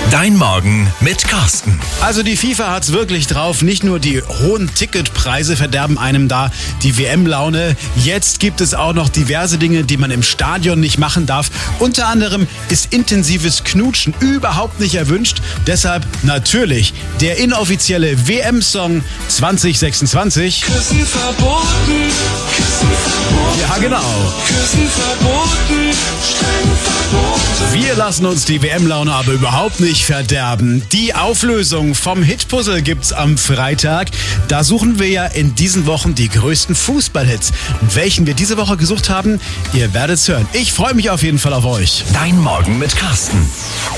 Dein Morgen mit Carsten. Also die FIFA hat's wirklich drauf. Nicht nur die hohen Ticketpreise verderben einem da die WM-Laune. Jetzt gibt es auch noch diverse Dinge, die man im Stadion nicht machen darf. Unter anderem ist intensives Knutschen überhaupt nicht erwünscht. Deshalb natürlich der inoffizielle WM-Song 2026. Küssen verboten, Küssen verboten. Ja, genau. Küssen verboten, streng verboten. Wir lassen uns die WM-Laune aber überhaupt nicht verderben. Die Auflösung vom Hitpuzzle gibt's am Freitag. Da suchen wir ja in diesen Wochen die größten Fußballhits. Und welchen wir diese Woche gesucht haben, ihr werdet's hören. Ich freue mich auf jeden Fall auf euch. Dein Morgen mit Carsten.